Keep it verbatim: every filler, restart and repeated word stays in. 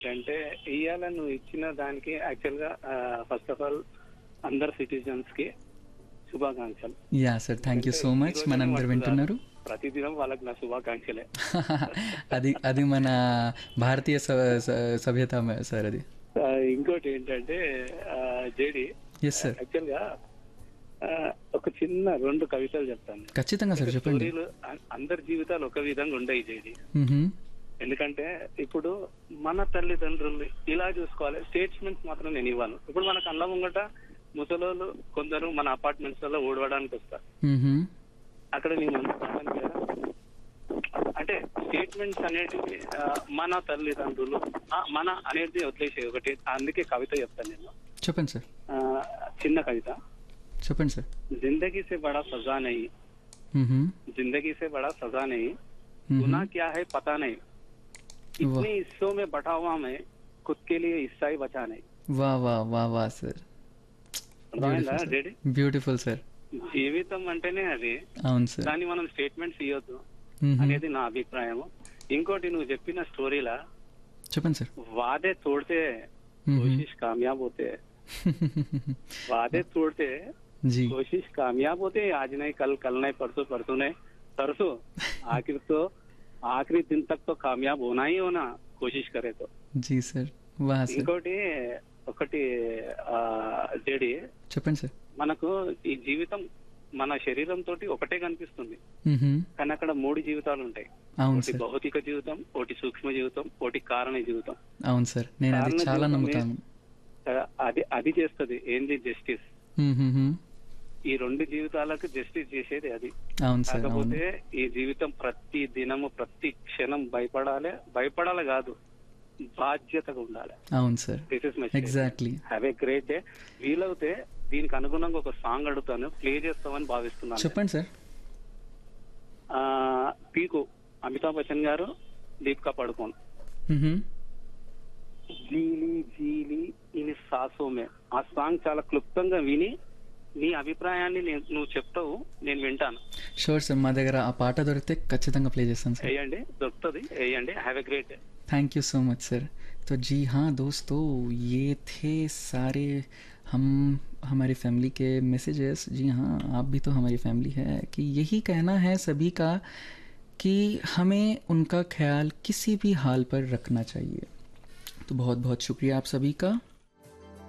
అంటే ఇయ్యాల నువ్వు ఇచ్చిన దానికి యాక్చువల్ గా ఫస్ట్ ఆఫ్ ఆల్ అందరు సిటిజన్స్ కి శుభాకాంక్షలు. యా సార్, థ్యాంక్ యూ అంటే సో ఈ మచ్. రోజునే మనందరు మటుకు కాదు, వింటున్నారు. ప్రతిదినం వాళ్ళకి నా శుభాకాంక్షలే. అది అది మన భారతీయ స- స- సభ్యత మ- సార్ అది. ఆ, ఇంకోటి ఏంటంటే జేడి ఎస్ సార్, యాక్చువల్ గా ఆ, ఒక చిన్న రెండు కవితలు చెప్తాను. ఖచ్చితంగా సార్ చెప్పండి. స్టోరీలు అ- అందరి జీవితాలు ఒక విధంగా ఉండయి జేడి. మ్హూ. ఎందుకంటే ఇప్పుడు మన తల్లిదండ్రులు ఇలా చూసుకోవాలి, స్టేట్మెంట్స్ మాత్రం నేను ఇవ్వను. ఇప్పుడు మన కళ్ళ ముంగట ముసలోళ్ళు కొందరు మన అపార్ట్మెంట్స్ లలో ఓడవడానికి వస్తారు. మ్హూ. అక్కడ నేను అనుకుంటాను కదా, అంటే స్టేట్మెంట్స్ అనేటివి ఆ, మన తల్లిదండ్రులు ఆ, మన అనేది వదిలేసే ఒకటి. అందుకే కవిత చెప్తాను నేను. చెప్పండి సార్, ఆ, చిన్న కవిత. చెప్పండి సార్. जिंदगी से बड़ा सजा नहीं, మ్హూ. जिंदगी से बड़ा सजा नहीं, మ్హూ. गुनाह क्या है पता नहीं, इतने हिस्सों में बटा हुआ मैं, खुद के लिए हिस्सा ही बचा नहीं. వా వా వా వా సార్, అర్థమైందా రెడీ? Beautiful sir. జీవితం అంటేనే అది, అవును సార్. దాన్ని మనం స్టేట్మెంట్స్ ఇవ్వద్దు మ్హూ. అనేది నా అభిప్రాయం. ఇంకోటి నువ్వు చెప్పిన స్టోరీలా చెప్పండి సార్. వాదే తోడితే మ్హూ. कोशिश कामयाब होते, वादे तोड़ते जी कोशिश कामयाब होते, आज नहीं कल, कल नहीं परसों, परसों नहीं परसों, आखिर तो आखिरी दिन तक तो कामयाब होना ही होना, कोशिश करे तो. जी సార్, వా సార్. ఇంకోటి ఒకటి ఆ, జేడి, చెప్పండి సార్. మనకు ఈ జీవితం మన శరీరం తోటి ఒకటే కనిపిస్తుంది, మ్హూ. కానీ అక్కడ మూడు జీవితాలు ఉంటాయి. అవును ఒకటి సార్, భౌతిక జీవితం, ఒకటి సూక్ష్మ జీవితం, ఒకటి కారణ జీవితం. అవును సార్, నేను అది కారణ చాలా జీవితం నమ్ముతాను. ఆ, అది అది చేస్తుంది ఏంది జస్టిస్. మ్హూ. ఈ రెండు జీవితాలకు జస్టిస్ చేసేది అది. అవును సార్, అవును. కాకపోతే ఈ జీవితం ప్రతి దినము ప్రతి క్షణం భయపడాలి, భయపడాలి కాదు, బాధ్యతగా ఉండాలి. అవును sir, this is my exactly. Have a great day. వీలవుతే దీనికి అనుగుణంగా ఒక సాంగ్ అడుగుతాను, ప్లే చేస్తామని భావిస్తున్నాను. చెప్పండి సార్. ఆ, పీకు అమితాబ్ బచ్చన్ గారు, దీపికా పడుకోన్, మ్హూ. జీలి జీలి ఇన్ సాసో మే. ఆ సాంగ్ చాలా క్లుప్తంగా విని నీ అభిప్రాయాన్ని నేను- నువ్వు చెప్తావు, నేను వింటాను. షూర్ సార్, మా దగ్గర ఆ పాట దొరికితే ఖచ్చితంగా ప్లే చేస్తాను సార్. వేయండి, దొరుకుతుంది, వేయండి. Have a great day. Thank you so much sir. तो जी हाँ दोस्तों, ये थे सारे हम हमारी फैमिली के मैसेजेस. जी हाँ, आप भी तो हमारी फैमिली है, कि यही कहना है सभी का कि हमें उनका ख्याल किसी भी हाल पर रखना चाहिए. तो बहुत बहुत शुक्रिया आप सभी का.